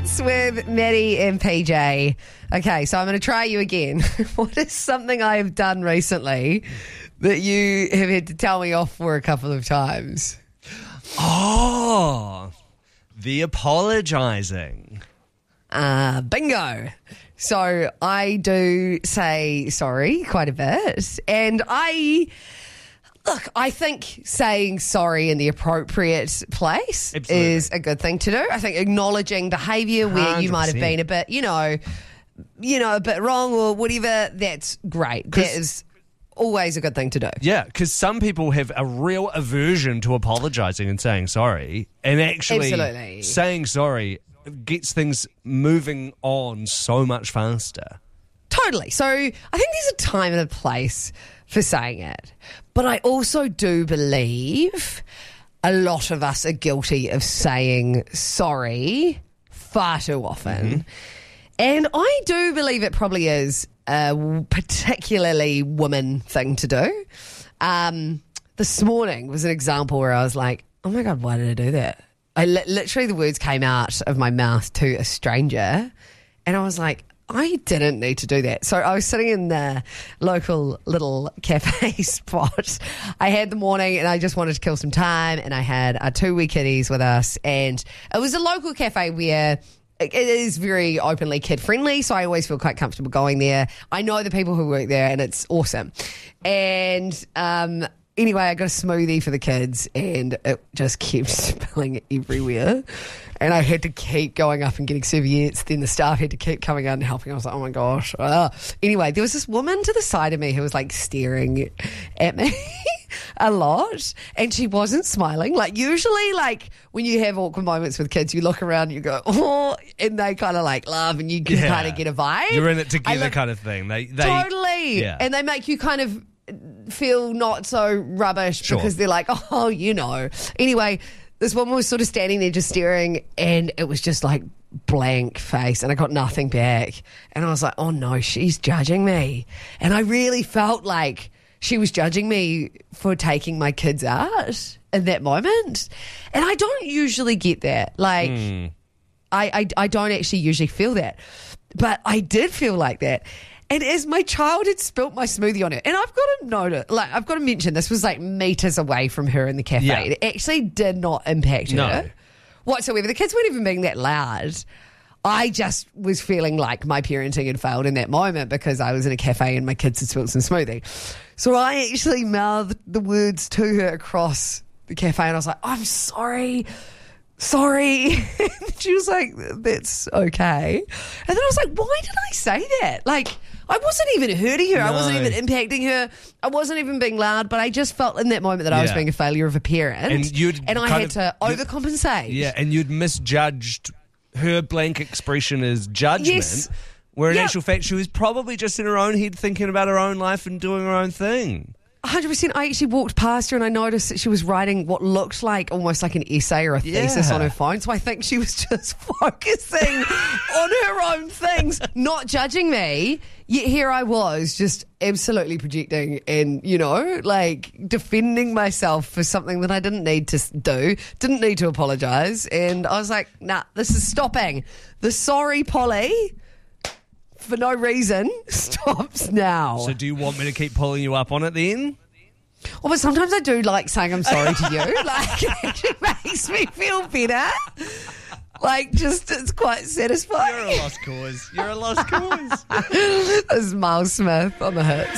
Hits with Maddie and PJ. Okay, so I'm going to try you again. What is something I have done recently that you have had to tell me off for a couple of times? Oh, the apologising. Bingo. So I do say sorry quite a bit. And I think saying sorry in the appropriate place is a good thing to do. I think acknowledging behaviour where you might have been a bit, a bit wrong or whatever, that's great. That is always a good thing to do. Yeah, because some people have a real aversion to apologising and saying sorry. And actually saying sorry gets things moving on so much faster. Totally. So I think there's a time and a place for saying it. But I also do believe a lot of us are guilty of saying sorry far too often. Mm-hmm. And I do believe it probably is a particularly woman thing to do. This morning was an example where I was like, oh my God, why did I do that? Literally the words came out of my mouth to a stranger and I was like, I didn't need to do that. So I was sitting in the local little cafe spot. I had the morning and I just wanted to kill some time and I had our 2 wee kiddies with us and it was a local cafe where it is very openly kid-friendly, so I always feel quite comfortable going there. I know the people who work there and it's awesome. And anyway, I got a smoothie for the kids and it just kept spilling everywhere. And I had to keep going up and getting serviettes. Then the staff had to keep coming out and helping. I was like, oh my gosh. Anyway, there was this woman to the side of me who was like staring at me a lot. And she wasn't smiling. Like usually like when you have awkward moments with kids, you look around and you go, oh, and they kind of like laugh and you can kind of get a vibe. You're in it together kind of thing. They totally. Yeah. And they make you kind of feel not so rubbish because they're like, oh, Anyway, this woman was sort of standing there just staring and it was just like blank face and I got nothing back. And I was like, oh no, she's judging me. And I really felt like she was judging me for taking my kids out in that moment. And I don't usually get that. Like, I don't actually usually feel that. But I did feel like that. And as my child had spilt my smoothie on her, and I've got to mention, this was like meters away from her in the cafe. Yeah. It actually did not impact her whatsoever. The kids weren't even being that loud. I just was feeling like my parenting had failed in that moment because I was in a cafe and my kids had spilt some smoothie. So I actually mouthed the words to her across the cafe and I was like, I'm sorry. And she was like, that's okay. And then I was like, why did I say that? Like, I wasn't even hurting her. No. I wasn't even impacting her. I wasn't even being loud, but I just felt in that moment that I was being a failure of a parent. And I had to overcompensate. Yeah, and you'd misjudged her blank expression as judgment. Yes. Where in actual fact, she was probably just in her own head thinking about her own life and doing her own thing. 100%. I actually walked past her and I noticed that she was writing what looked like almost like an essay or a thesis on her phone. So I think she was just focusing on her own things, not judging me. Yet here I was just absolutely projecting and, like defending myself for something that I didn't need to do, didn't need to apologise. And I was like, nah, this is stopping. The sorry, Polly, for no reason, stops now. So do you want me to keep pulling you up on it then? Well, but sometimes I do like saying I'm sorry to you. Like, it actually makes me feel better. Like, just, it's quite satisfying. You're a lost cause. This is Miles Smith on the Hits.